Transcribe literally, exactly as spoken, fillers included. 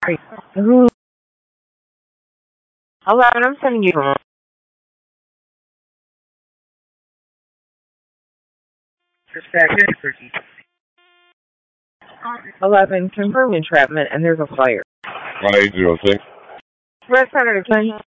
Who? Eleven, I'm sending you home. Eleven, confirm entrapment, and there's a fire. one eight zero six. Red Senator, can